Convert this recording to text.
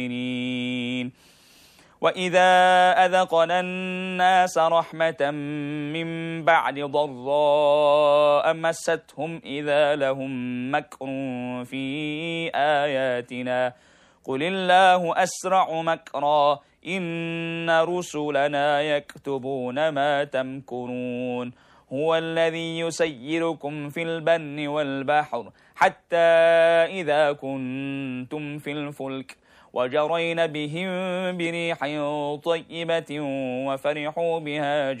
وإذا أذقنا الناس رحمة من بعد ضراء مستهم إذا لهم مكر في آياتنا قل الله أسرع مكرا إن رسلنا يكتبون ما تمكرون هو الذي يسيركم في البر والبحر حتى إذا كنتم في الفلك وجرين بهم بريح طيبة وفرحوا بها